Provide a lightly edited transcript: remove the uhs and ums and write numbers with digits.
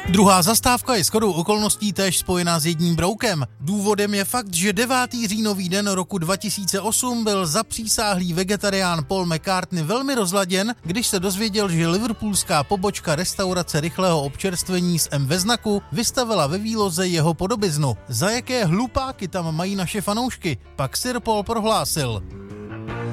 Druhá zastávka je shodou okolností též spojená s jedním broukem. Důvodem je fakt, že 9. říjnový den roku 2008 byl zapřísáhlý vegetarián Paul McCartney velmi rozladěn, když se dozvěděl, že liverpoolská pobočka restaurace rychlého občerstvení s M ve znaku vystavila ve výloze jeho podobiznu. Za jaké hlupáky tam mají naše fanoušky? Pak Sir Paul prohlásil: